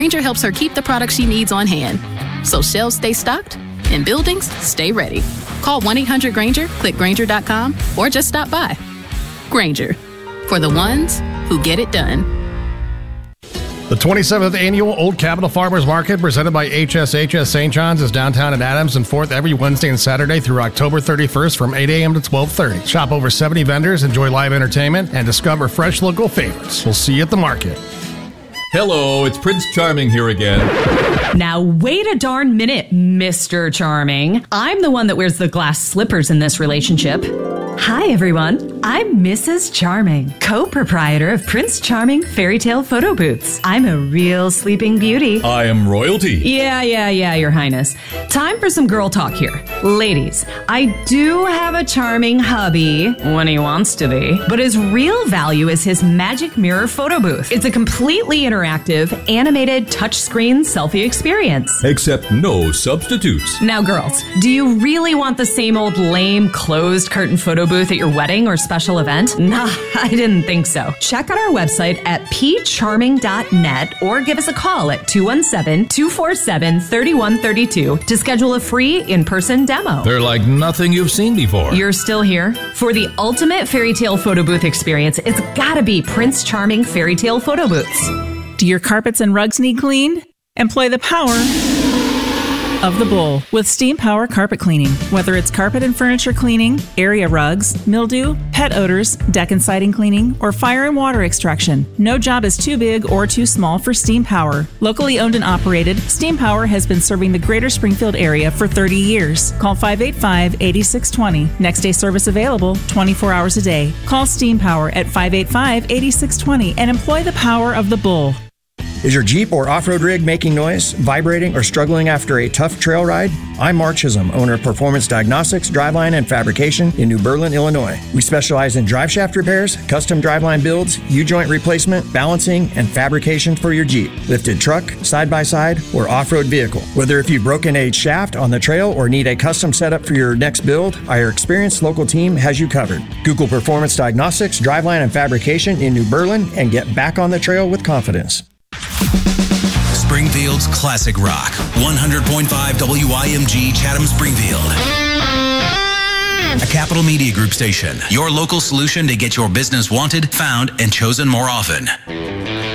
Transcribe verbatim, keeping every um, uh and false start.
Grainger helps her keep the products she needs on hand, so shelves stay stocked and buildings stay ready. Call one eight hundred Grainger, click Grainger dot com, or just stop by. Grainger, for the ones who get it done. The twenty-seventh Annual Old Capitol Farmers Market, presented by H S H S Saint John's, is downtown in Adams and Fourth every Wednesday and Saturday through October thirty-first from eight a.m. to twelve thirty. Shop over seventy vendors, enjoy live entertainment, and discover fresh local favorites. We'll see you at the market. Hello, it's Prince Charming here again. Now, wait a darn minute, Mister Charming. I'm the one that wears the glass slippers in this relationship. Hi, everyone. I'm Missus Charming, co-proprietor of Prince Charming Fairy Tale Photo Booths. I'm a real sleeping beauty. I am royalty. Yeah, yeah, yeah, Your Highness. Time for some girl talk here. Ladies, I do have a charming hubby when he wants to be, but his real value is his magic mirror photo booth. It's a completely interactive, animated touchscreen selfie experience. Except no substitutes. Now, girls, do you really want the same old lame closed curtain photo booth at your wedding or special event? Nah, I didn't think so. Check out our website at p charming dot net or give us a call at two one seven, two four seven, three one three two to schedule a free in-person demo. They're like nothing you've seen before. You're still here? For the ultimate fairy tale photo booth experience, it's gotta be Prince Charming Fairy Tale Photo Booths. Do your carpets and rugs need cleaned? Employ the power of the Bull with Steam Power Carpet Cleaning. Whether it's carpet and furniture cleaning, area rugs, mildew, pet odors, deck and siding cleaning, or fire and water extraction, no job is too big or too small for Steam Power. Locally owned and operated, Steam Power has been serving the greater Springfield area for thirty years. Call five eight five, eight six two zero. Next day service available twenty-four hours a day. Call Steam Power at five eight five, eight six two zero and employ the power of the Bull. Is your Jeep or off-road rig making noise, vibrating, or struggling after a tough trail ride? I'm Mark Chisholm, owner of Performance Diagnostics, Driveline, and Fabrication in New Berlin, Illinois. We specialize in drive shaft repairs, custom driveline builds, U-joint replacement, balancing, and fabrication for your Jeep, lifted truck, side-by-side, or off-road vehicle. Whether if you've broken a shaft on the trail or need a custom setup for your next build, our experienced local team has you covered. Google Performance Diagnostics, Driveline, and Fabrication in New Berlin and get back on the trail with confidence. Springfield's classic rock, one hundred point five W I M G Chatham Springfield. A Capital Media Group station, your local solution to get your business wanted, found, and chosen more often.